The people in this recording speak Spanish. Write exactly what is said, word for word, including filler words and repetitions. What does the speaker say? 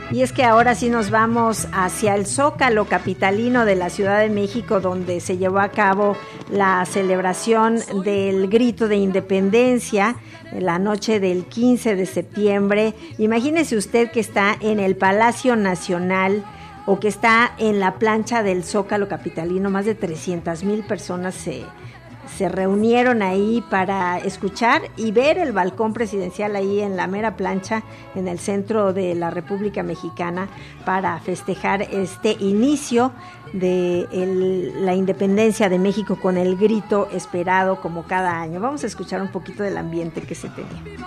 Y es que ahora sí nos vamos hacia el Zócalo capitalino de la Ciudad de México, donde se llevó a cabo la celebración del Grito de Independencia, la noche del quince de septiembre. Imagínese usted que está en el Palacio Nacional o que está en la plancha del Zócalo capitalino. Más de trescientas mil personas se se reunieron ahí para escuchar y ver el balcón presidencial ahí en la mera plancha en el centro de la República Mexicana para festejar este inicio de el, la independencia de México con el grito esperado como cada año. Vamos a escuchar un poquito del ambiente que se tenía.